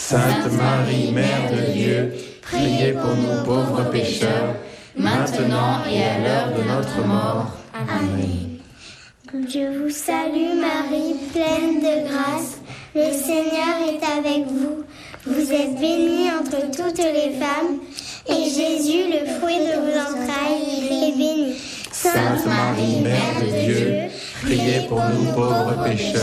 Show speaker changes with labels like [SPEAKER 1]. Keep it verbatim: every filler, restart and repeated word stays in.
[SPEAKER 1] Sainte Marie, Mère de Dieu, priez pour nous pauvres pécheurs, maintenant et à l'heure de notre mort. Amen.
[SPEAKER 2] Je vous salue Marie, pleine de grâce, le Seigneur est avec vous. Vous êtes bénie entre toutes les femmes, et Jésus, le fruit de vos entrailles, est béni.
[SPEAKER 1] Sainte Marie, Mère de Dieu, priez pour nous pauvres pécheurs,